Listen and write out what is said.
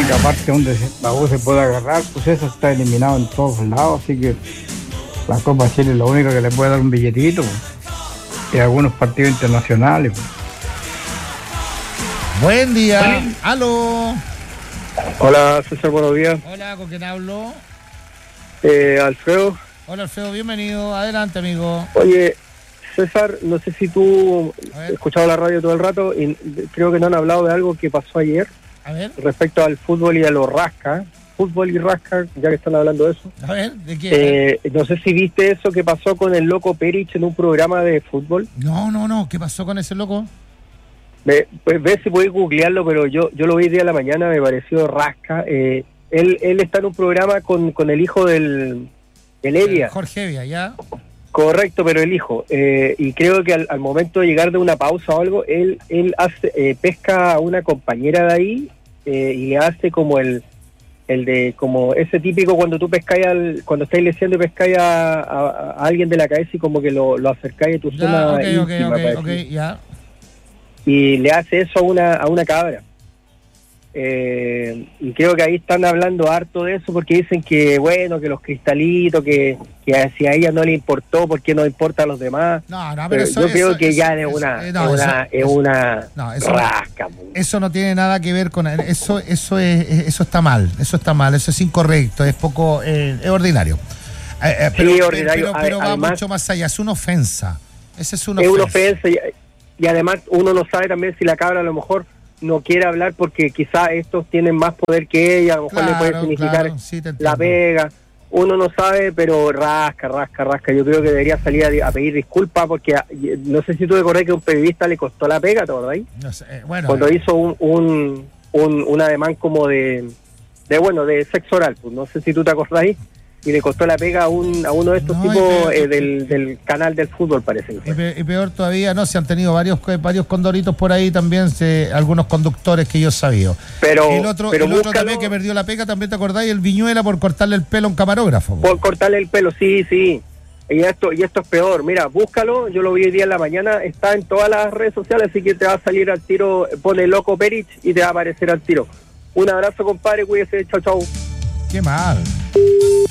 porque aparte donde la U se puede agarrar, pues eso está eliminado en todos lados, así que la Copa Chile es lo único que le puede dar un billetito, pues, y algunos partidos internacionales. Pues. Buen día. Aló. Hola, César, buenos días. Hola, ¿con quién hablo? Alfredo. Hola, Alfredo, bienvenido. Adelante, amigo. Oye, César, no sé si tú has escuchado la radio todo el rato y creo que no han hablado de algo que pasó ayer. A ver. Respecto al fútbol y a los rasca. Fútbol y rasca, ya que están hablando de eso. A ver, ¿de qué? No sé si viste eso que pasó con el loco Perich en un programa de fútbol. No. ¿Qué pasó con ese loco? Pues ve si podéis googlearlo, pero yo lo vi día a la mañana, me pareció rasca. Él está en un programa con el hijo del Evia. Jorge Evia, ¿ya? Correcto, pero el hijo. Y creo que al momento de llegar de una pausa o algo, él pesca a una compañera de ahí y le hace como el de como ese típico cuando tú pescáis cuando estáis leseando y pescáis a alguien de la cabeza y como que lo acercáis a tu zona íntima. Ok, ya. Y le hace eso a una cabra. Y creo que ahí están hablando harto de eso porque dicen que bueno, que los cristalitos, que si a ella no le importó, ¿por qué no importa a los demás? No, pero eso, yo creo que eso, ya es una rasca. Eso no tiene nada que ver con eso está mal, eso es incorrecto, es poco, es ordinario. Sí, ordinario. Pero va además, mucho más allá, es una ofensa. Esa es una ofensa. Y además uno no sabe también si la cabra a lo mejor no quiere hablar porque quizá estos tienen más poder que ella, a lo mejor le puede significar la pega. Uno no sabe, pero rasca. Yo creo que debería salir a pedir disculpas porque no sé si tú te acordás que a un periodista le costó la pega, ¿te acordás? No sé, bueno, cuando hizo un ademán como de sexo oral, pues no sé si tú te acordás y le costó la pega a uno de estos tipos del canal del fútbol, parece que fue. Y peor todavía, no, se han tenido varios condoritos por ahí también, algunos conductores que yo he sabido. Pero el otro también que perdió la pega, también te acordás, y el Viñuela por cortarle el pelo a un camarógrafo. Por cortarle el pelo, sí. Y esto es peor. Mira, búscalo, yo lo vi hoy día en la mañana, está en todas las redes sociales, así que te va a salir al tiro, pone loco Perich y te va a aparecer al tiro. Un abrazo, compadre, cuídese, chau. Qué mal.